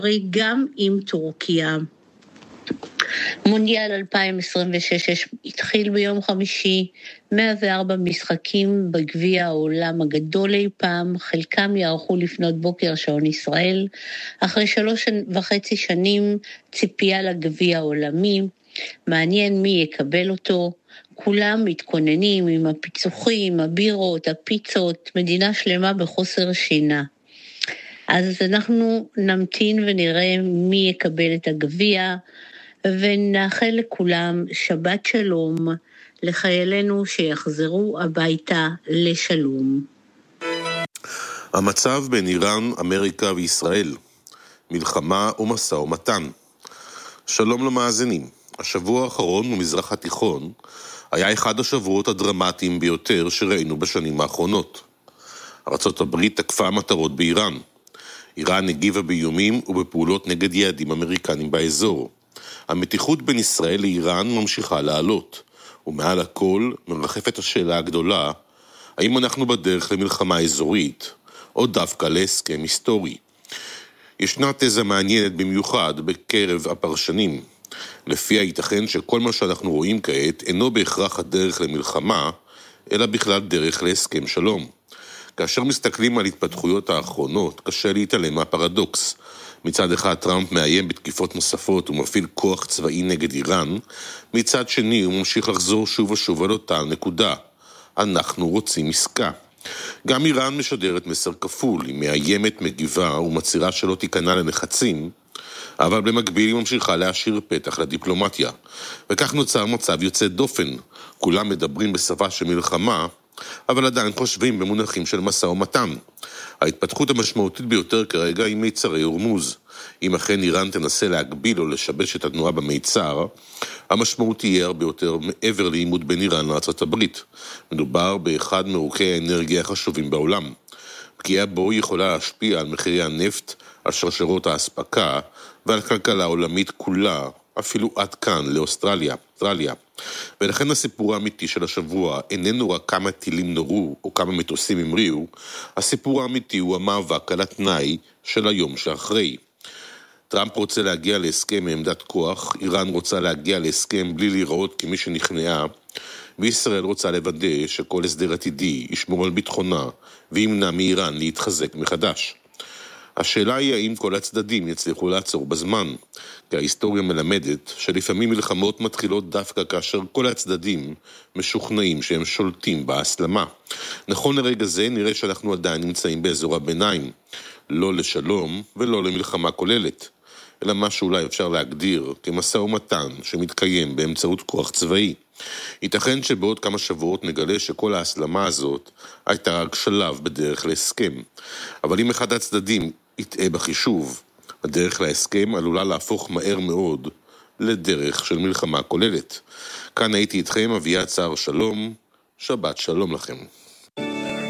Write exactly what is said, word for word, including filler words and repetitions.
גם עם טורקיה. מונדיאל אלפיים עשרים ושש התחיל ביום חמישי, מאה וארבע משחקים בגביע העולם הגדול אי פעם, חלקם יערכו לפנות בוקר שעון ישראל, אחרי שלוש וחצי שנים ציפייה לגביע העולמי, מעניין מי יקבל אותו, כולם מתכוננים עם הפיצוחים, הבירות, הפיצות, מדינה שלמה בחוסר שינה. אז אנחנו נמתין ונראה מי יקבל את הגביע, ונאחל לכולם שבת שלום, לחיילינו שיחזרו הביתה לשלום. המצב בין איראן, אמריקה וישראל, מלחמה ומשא ומתן. שלום למאזינים. השבוע האחרון במזרח התיכון היה אחד השבועות הדרמטיים ביותר שראינו בשנים האחרונות. ארצות הברית תקפה מטרות באיראן. איראן הגיבה באיומים ובפעולות נגד יעדים אמריקנים באזור. המתיחות בין ישראל לאיראן ממשיכה לעלות, ומעל הכל מרחפת השאלה הגדולה, האם אנחנו בדרך למלחמה אזורית, או דווקא להסכם היסטורי. ישנה תזה מעניינת במיוחד בקרב הפרשנים, לפיה ייתכן שכל מה שאנחנו רואים כעת אינו בהכרח הדרך למלחמה, אלא בכלל דרך להסכם שלום. כאשר מסתכלים על התפתחויות האחרונות, קשה להתעלם מהפרדוקס. מצד אחד טראמפ מאיים בתקיפות נוספות ומפעיל כוח צבאי נגד איראן, מצד שני הוא ממשיך לחזור שוב ושוב על אותה נקודה. אנחנו רוצים עסקה. גם איראן משדרת מסר כפול, היא מאיימת, מגיבה ומצהירה שלא תיכנע ללחצים, אבל במקביל היא ממשיכה להשאיר פתח לדיפלומטיה. וכך נוצר מצב יוצא דופן. כולם מדברים בשפה של מלחמה, אבל עדיין חושבים במונחים של משא ומתן. ההתפתחות המשמעותית ביותר כרגע היא מיצרי הורמוז. אם אכן איראן תנסה להגביל או לשבש את התנועה במיצר, המשמעות יהיה הרבה יותר מעבר לעימות בין איראן לארצות הברית. מדובר באחד מעורקי האנרגיה החשובים בעולם. פגיעה בו יכולה להשפיע על מחירי הנפט, על שרשרות האספקה ועל הכלכלה העולמית כולה, אפילו עד כאן לאוסטרליה, אוסטרליה. ולכן הסיפור האמיתי של השבוע איננו רק כמה טילים נורו או כמה מטוסים המריאו, הסיפור האמיתי הוא המאבק על התנאי של היום שאחרי. טראמפ רוצה להגיע להסכם מעמדת כוח, איראן רוצה להגיע להסכם בלי לראות כמי שנכנעה, וישראל רוצה לוודא שכל הסדר עתידי ישמור על ביטחונה וימנע מאיראן להתחזק מחדש. השאלה היא האם כל הצדדים יצליחו לעצור בזמן, כי ההיסטוריה מלמדת שלפעמים מלחמות מתחילות דווקא כאשר כל הצדדים משוכנעים שהם שולטים בהסלמה. נכון לרגע זה נראה שאנחנו עדיין נמצאים באזור הביניים, לא לשלום ולא למלחמה כוללת, אלא מה שאולי אפשר להגדיר כמשא ומתן שמתקיים באמצעות כוח צבאי. ייתכן שבעוד כמה שבועות נגלה שכל ההסלמה הזאת הייתה רק שלב בדרך להסכם. אבל אם אחד הצדדים יטעה בחישוב, הדרך להסכם עלולה להפוך מהר מאוד לדרך של מלחמה כוללת. כאן הייתי איתכם אביעד שר שלום, שבת שלום לכם.